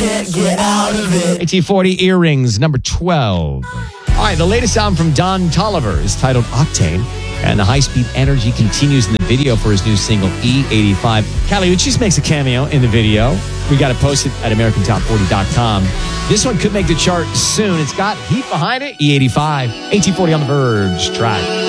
can't get out of it. AT40 Earrings, number 12. All right, the latest album from Don Toliver is titled Octane, and the high-speed energy continues in the video for his new single, E85. Kali Uchis makes a cameo in the video. We got it posted at AmericanTop40.com. This one could make the chart soon. It's got heat behind it, E85. AT40 on the Verge track.